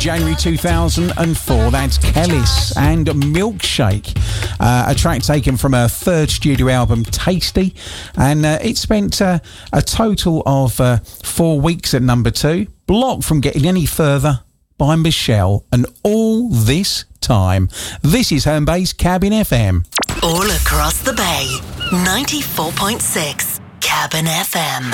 January 2004. That's Kellis and Milkshake, a track taken from her third studio album, Tasty, and it spent a total of 4 weeks at number 2, blocked from getting any further by Michelle. And all this time, this is Home Bay's Cabin FM. All across the bay, 94.6 Cabin FM.